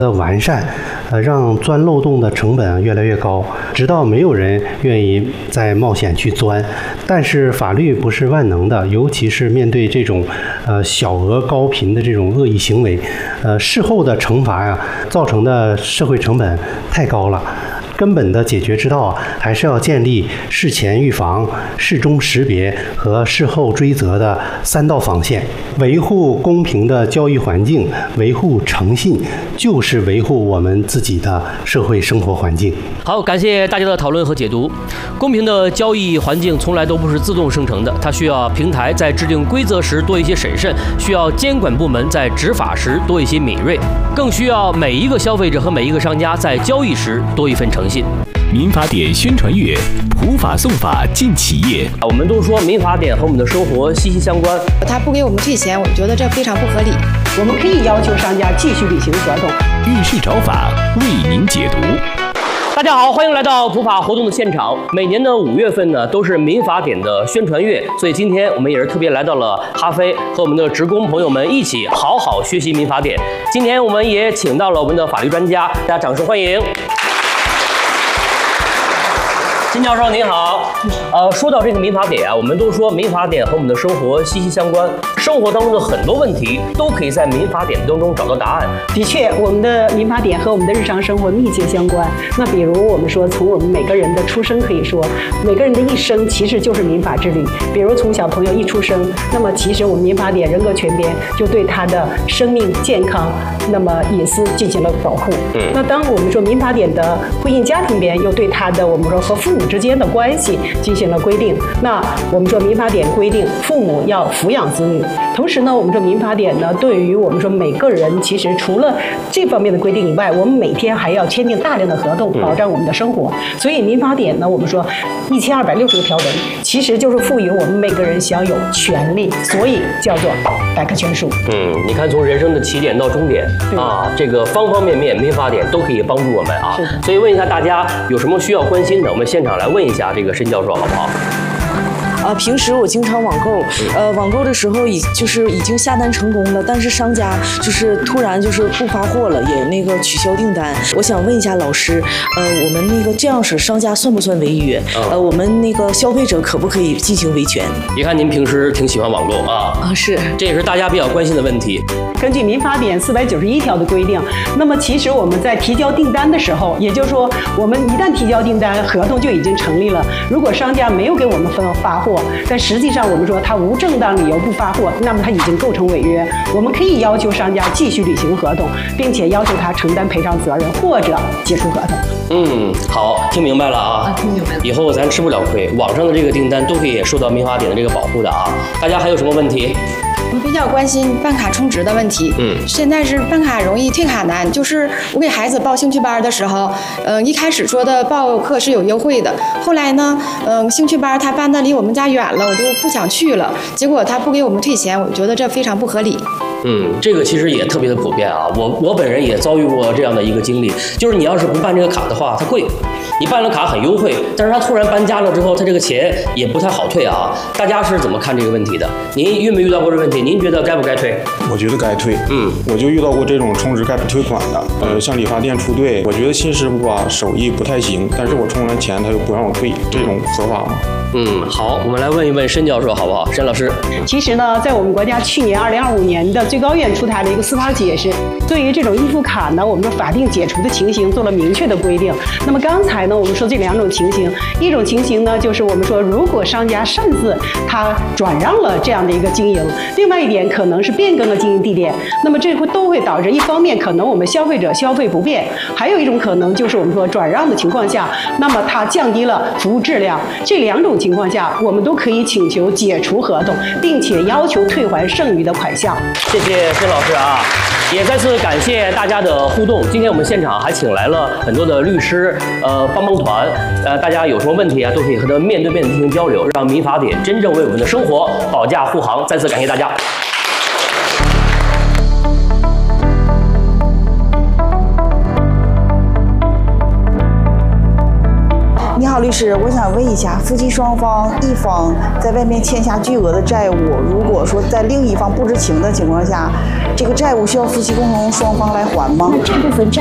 的完善，让钻漏洞的成本越来越高，直到没有人愿意再冒险去钻。但是法律不是万能的，尤其是面对这种小额高频的这种恶意行为，事后的惩罚呀，造成的社会成本太高了。根本的解决之道还是要建立事前预防、事中识别和事后追责的3道防线，维护公平的交易环境，维护诚信，就是维护我们自己的社会生活环境。 好，感谢大家的讨论和解读。公平的交易环境从来都不是自动生成的，它需要平台在制定规则时多一些审慎，需要监管部门在执法时多一些敏锐，更需要每一个消费者和每一个商家在交易时多一份诚信。 民法典宣传月，普法送法进企业。 我们都说民法典和我们的生活息息相关。 他不给我们退钱，我觉得这非常不合理。 我们可以要求商家继续履行合同。 遇事找法为您解读。 大家好，欢迎来到普法活动的现场。每年的5月份呢，都是民法典的宣传月，所以今天我们也是特别来到了哈飞，和我们的职工朋友们一起好好学习民法典。今天我们也请到了我们的法律专家，大家掌声欢迎。金教授您好，说到这个民法典啊，我们都说民法典和我们的生活息息相关，生活当中的很多问题都可以在民法典当中找到答案。 的确，我们的民法典和我们的日常生活密切相关。那比如我们说，从我们每个人的出生可以说，每个人的一生其实就是民法之旅。比如从小朋友一出生，那么其实我们民法典人格权编就对他的生命健康、那么隐私进行了保护。那当我们说民法典的婚姻家庭编又对他的我们说和父母之间的关系进行了规定。那我们说民法典规定父母要抚养子女，同时呢，我们说民法典呢对于我们说每个人，其实除了这方面的规定以外，我们每天还要签订大量的合同，保障我们的生活。所以民法典呢，我们说1260个条文，其实就是赋予我们每个人享有权利，所以叫做百科全书。 你看从人生的起点到终点啊，这个方方面面民法典都可以帮助我们啊。所以问一下大家有什么需要关心的，我们现场来问一下这个申教授好不好？ 平时我经常网购，网购的时候已经下单成功了，但是商家突然不发货了，也取消订单。我想问一下老师，我们这样式商家算不算违约？我们消费者可不可以进行维权？ 一看您平时挺喜欢网购啊， 是， 这也是大家比较关心的问题。 根据民法典491条的规定，那么其实我们在提交订单的时候，也就是说，我们一旦提交订单，合同就已经成立了。如果商家没有给我们发货，但实际上我们说他无正当理由不发货，那么他已经构成违约。我们可以要求商家继续履行合同，并且要求他承担赔偿责任或者解除合同。 好，听明白了啊， 听明白了。 以后咱吃不了亏，网上的这个订单都可以受到民法典的这个保护的啊。大家还有什么问题？ 我比较关心办卡充值的问题。现在是办卡容易退卡难，就是我给孩子报兴趣班的时候，一开始说的报课是有优惠的，后来呢，兴趣班他办的离我们家远了，我就不想去了，结果他不给我们退钱，我觉得这非常不合理。 这个其实也特别的普遍啊，我本人也遭遇过这样的一个经历，就是你要是不办这个卡的话，它贵；你办了卡很优惠，但是它突然搬家了之后，它这个钱也不太好退啊。大家是怎么看这个问题的？您遇没遇到过这个问题？您觉得该不该退？ 我觉得该退。我就遇到过这种充值该不退款的。像理发店出队，我觉得新师傅吧手艺不太行，但是我充完钱他又不让我退，这种合法吗？ 好，我们来问一问申教授好不好？申老师， 其实呢，在我们国家去年2025年的最高院出台了一个司法解释，对于这种预付卡呢，我们说法定解除的情形做了明确的规定。那么刚才呢，我们说这2种情形，一种情形呢，就是我们说如果商家擅自他转让了这样的一个经营，另外一点可能是变更了经营地点，那么这都会导致一方面可能我们消费者消费不便，还有一种可能就是我们说转让的情况下，那么它降低了服务质量。这2种情况下，我们都可以请求解除合同，并且要求退还剩余的款项。 谢谢申老师啊，也再次感谢大家的互动。今天我们现场还请来了很多的律师，帮帮团，大家有什么问题啊，都可以和他们面对面的进行交流，让民法典真正为我们的生活保驾护航。再次感谢大家。 你好， 律师，我想问一下，夫妻双方一方在外面欠下巨额的债务，如果说在另一方不知情的情况下，这个债务需要夫妻共同双方来还吗？ 那这部分债